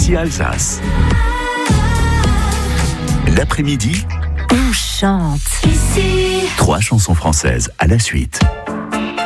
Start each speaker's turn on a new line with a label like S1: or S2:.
S1: ici Alsace. L'après-midi,
S2: on chante.
S1: Ici. 3 chansons françaises à la suite.